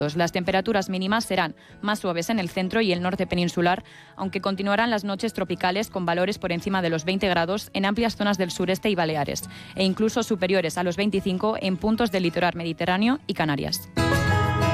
Las temperaturas mínimas serán más suaves en el centro y el norte peninsular, aunque continuarán las noches tropicales con valores por encima de los 20 grados en amplias zonas del sureste y Baleares, e incluso superiores a los 25 en puntos del litoral mediterráneo y Canarias.